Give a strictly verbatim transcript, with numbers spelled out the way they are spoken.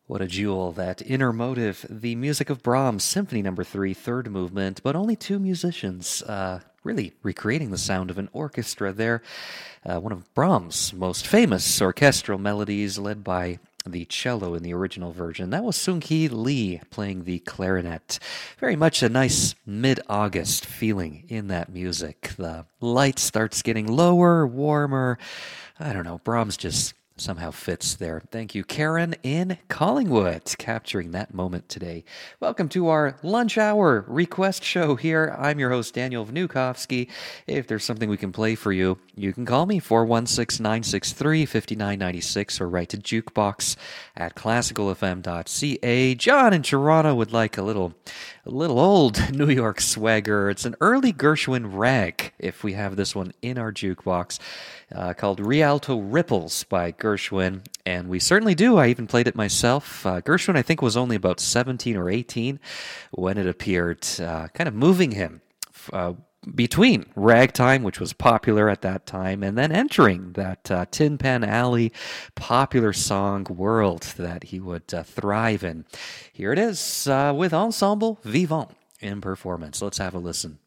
What a jewel, that inner motive, the music of Brahms, Symphony Number Three, third movement, but only two musicians, uh, really recreating the sound of an orchestra there. Uh, one of Brahms' most famous orchestral melodies, led by the cello in the original version. That was Sung-Hee Lee playing the clarinet. Very much a nice mid-August feeling in that music. The light starts getting lower, warmer. I don't know, Brahms just somehow fits there. Thank you, Karen in Collingwood, capturing that moment today. Welcome to our lunch hour request show here. I'm your host, Daniel Vnukovsky. If there's something we can play for you, you can call me, four one six, nine six three, five nine nine six, or write to jukebox at classical f m dot c a. John in Toronto would like a little, a little old New York swagger. It's an early Gershwin rag, if we have this one in our jukebox, uh, called Rialto Ripples by Gershwin, and we certainly do. I even played it myself. Uh, Gershwin, I think, was only about seventeen or eighteen when it appeared, uh, kind of moving him uh, between ragtime, which was popular at that time, and then entering that uh, Tin Pan Alley popular song world that he would uh, thrive in. Here it is uh, with Ensemble Vivant in performance. Let's have a listen.